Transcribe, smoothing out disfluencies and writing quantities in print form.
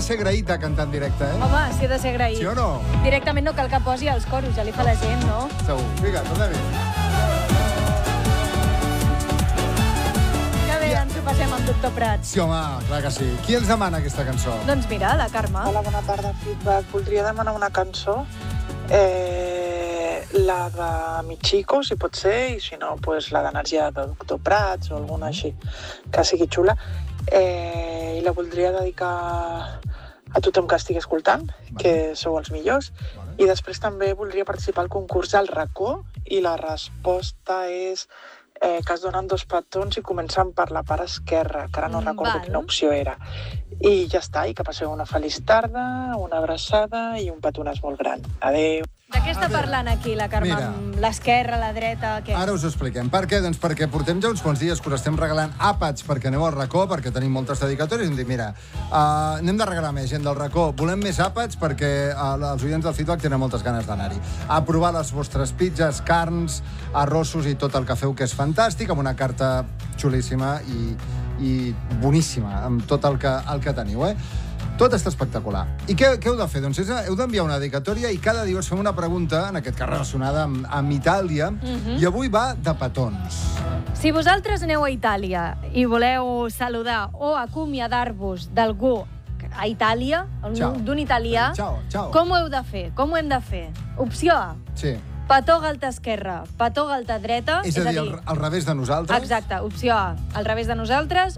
ser agraït de cantar en directe, eh? Home, si he de ser agraït. Sí o no? Directament no cal que posi els coros, ja li fa la gent, no? Segur. Vinga, tornem-hi. Que bé, ens ho passem amb Doctor Prats. Sí, home, clar que sí. Qui ens demana aquesta cançó? Doncs mira, la Carme. Hola, bona tarda, Feedback. Voldria demanar una cançó, la de Michiko, si pot ser, i si no, pues, la d'Energia de Doctor Prats o alguna així, que sigui xula. I la voldria dedicar a tothom que estigui escoltant, que sou els millors. I després també voldria participar al concurs del racó, i la resposta és que es donen 2 petons i comencen per la part esquerra, que ara no recordo quina opció era. I ja està, i que passeu una feliç tarda, una abraçada i un petonàs molt gran. Adéu. De què està parlant aquí la Carme? Mira. Amb l'esquerra, la dreta, què? Ara us ho expliquem. Per què? Doncs perquè portem ja uns quants dies que us estem regalant àpats perquè aneu al racó, perquè tenim moltes dedicatòries. I hem dit, mira, anem de regalar més gent del racó. Volem més àpats perquè els oients del Feedback tenen moltes ganes d'anar-hi. A provar les vostres pizzas, carns, arrossos i tot el que feu, que és fantàstic, amb una carta xulíssima i boníssima, amb tot el que teniu, eh? Tot està espectacular. I què heu de fer? Doncs heu d'enviar una dedicatòria i cada dia us fem una pregunta, en aquest cas relacionada amb Itàlia, i avui va de petons. Si vosaltres aneu a Itàlia i voleu saludar o acomiadar-vos d'algú a Itàlia, d'un italià, com ho heu de fer? Com ho hem de fer? Opció A. Sí. Petó galta esquerra, petó galta dreta. És a dir, al revés de nosaltres. Exacte, opció A, al revés de nosaltres.